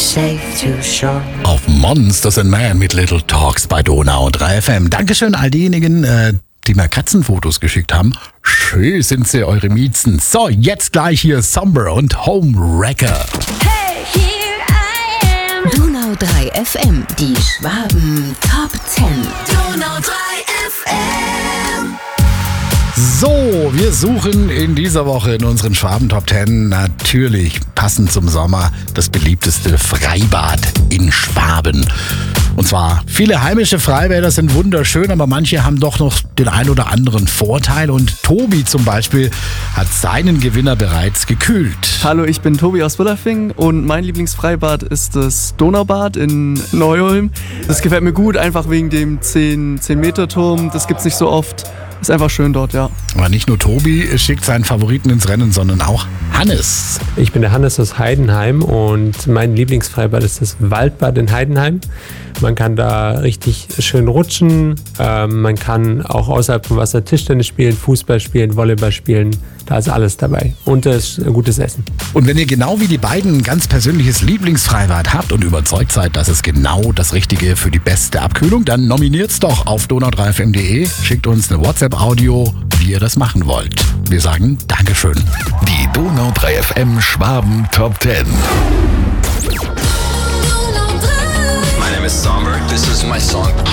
safe to shore. Auf Monsters and Man mit Little Talks bei Donau 3 FM. Dankeschön all diejenigen, die mir Katzenfotos geschickt haben. Schön sind sie, eure Miezen. So, jetzt gleich hier Somber und Homewrecker. Hey, here I am. Donau 3 FM, die Schwaben Top 10. Donau 3 FM. So, wir suchen in dieser Woche in unseren Schwaben Top 10 natürlich passend zum Sommer das beliebteste Freibad in Schwaben. Und zwar, viele heimische Freibäder sind wunderschön, aber manche haben doch noch den ein oder anderen Vorteil. Und Tobi zum Beispiel hat seinen Gewinner bereits gekühlt. Hallo, ich bin Tobi aus Wüllerfing und mein Lieblingsfreibad ist das Donaubad in Neu-Ulm. Das gefällt mir gut, einfach wegen dem 10-Meter-Turm. Das gibt's nicht so oft. Ist einfach schön dort, ja. Aber nicht nur Tobi schickt seinen Favoriten ins Rennen, sondern auch Hannes. Ich bin der Hannes aus Heidenheim und mein Lieblingsfreibad ist das Waldbad in Heidenheim. Man kann da richtig schön rutschen, man kann auch außerhalb vom Wasser Tischtennis spielen, Fußball spielen, Volleyball spielen, da ist alles dabei und es ist gutes Essen. Und wenn ihr genau wie die beiden ein ganz persönliches Lieblingsfreibad habt und überzeugt seid, dass es genau das Richtige für die beste Abkühlung, dann nominiert's doch auf donau3fm.de, schickt uns eine WhatsApp-Audio, wie ihr das machen wollt. Wir sagen Dankeschön. Die Donau 3 FM Schwaben Top 10. My name is Somber. This is my song.